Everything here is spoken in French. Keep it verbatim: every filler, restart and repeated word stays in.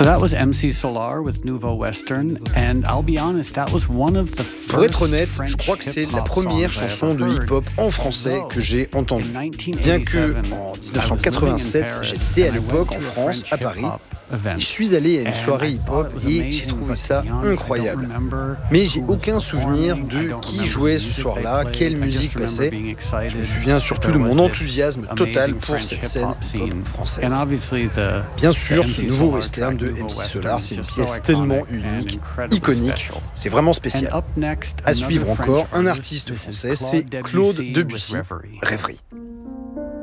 that was M C Solar with Nouveau Western, and I'll be honest, that was one of the first Pour être honnête, je French crois que c'est la hip-hop première songs I chanson ever de heard. hip-hop en français que j'ai entendue. Bien que en dix-neuf cent quatre-vingt-sept, j'étais à l'époque en France, à Paris, et je suis allé à une soirée hip-hop et j'ai trouvé ça incroyable. Mais j'ai aucun souvenir de qui jouait ce soir-là, quelle musique passait. Je me souviens surtout de mon enthousiasme total pour cette scène hip-hop française. Bien sûr, ce nouveau western de M C Solar, c'est une pièce tellement unique, iconique, c'est vraiment spécial. À suivre encore, un artiste français, c'est Claude Debussy, Rêverie.